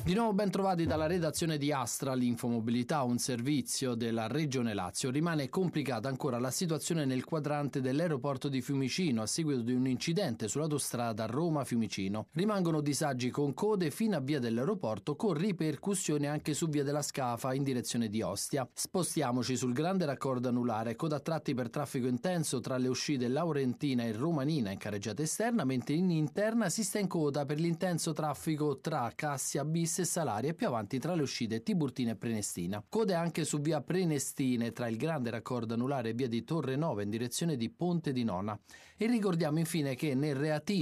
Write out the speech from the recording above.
Di nuovo ben trovati dalla redazione di Astra, l'Infomobilità, un servizio della Regione Lazio. Rimane complicata ancora la situazione nel quadrante dell'aeroporto di Fiumicino a seguito di un incidente sull'autostrada Roma-Fiumicino. Rimangono disagi con code fino a via dell'aeroporto, con ripercussioni anche su via della Scafa in direzione di Ostia. Spostiamoci sul grande raccordo anulare, coda a tratti per traffico intenso tra le uscite Laurentina e Romanina in carreggiata esterna, mentre in interna si sta in coda per l'intenso traffico tra Cassia Bis e Salaria e più avanti tra le uscite Tiburtina e Prenestina. Code anche su via Prenestine tra il grande raccordo anulare e via di Torre Nova in direzione di Ponte di Nona. E ricordiamo infine che nel Reatino